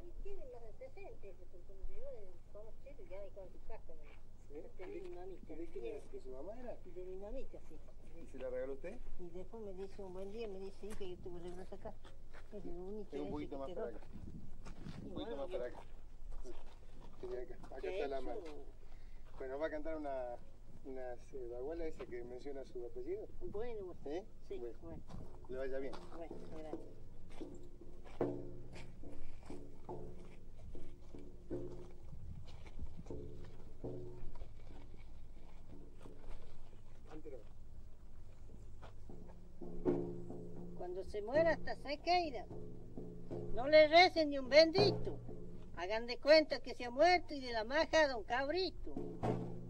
tiene más de 60, porque me llegó del conocido y ya me con su casco. ¿Sí? De mi mamita. ¿Y de quién era? ¿De su mamá era? De mi mamita, sí. ¿Y se la regaló usted? Y después me dice un buen día, me dice, hija, yo te voy a regalar esa casa. Es lo único Es un poquito más para acá. Un poquito más para acá. Sí, acá está la mano. Bueno, va a cantar unas bagualas esa que menciona su apellido. Bueno, ¿Sí? Sí, Bueno, bueno. le vaya bien. Bueno, gracias. Cuando se muera hasta Sequeira, no le recen ni un bendito. Hagan de cuenta que se ha muerto y de la maja a don Cabrito.